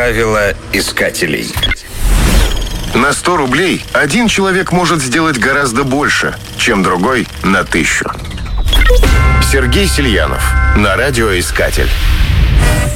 Правила искателей. На 100 рублей один человек может сделать гораздо больше, чем другой на 1000. Сергей Сельянов. На радиоискатель.